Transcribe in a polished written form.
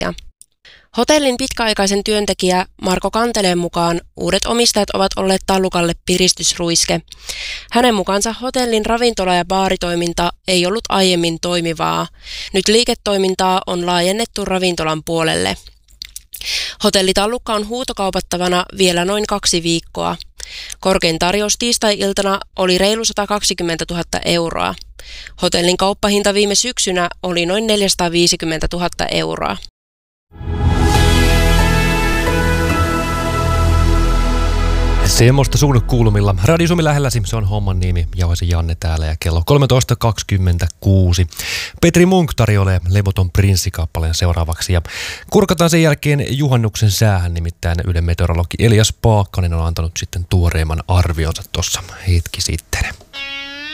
Hotellin pitkäaikaisen työntekijä Marko Kanteleen mukaan uudet omistajat ovat olleet Tallukalle piristysruiske. Hänen mukaansa hotellin ravintola- ja baaritoiminta ei ollut aiemmin toimivaa. Nyt liiketoimintaa on laajennettu ravintolan puolelle. Hotelli Tallukka on huutokaupattavana vielä noin 2 viikkoa. Korkein tarjous tiistai-iltana oli reilu 120 000 euroa. Hotellin kauppahinta viime syksynä oli noin 450 000 euroa. Semmoista sun kuulumilla. Radio Suomi lähelläsi, se on homman nimi. Jauhaisen Janne täällä ja kello 13.26. Petri Munk tarjoilee Levoton prinssikappaleen seuraavaksi. Ja kurkataan sen jälkeen juhannuksen säähän, nimittäin Ylen meteorologi Elias Paakkanen on antanut sitten tuoreimman arvionsa tuossa hetki sitten.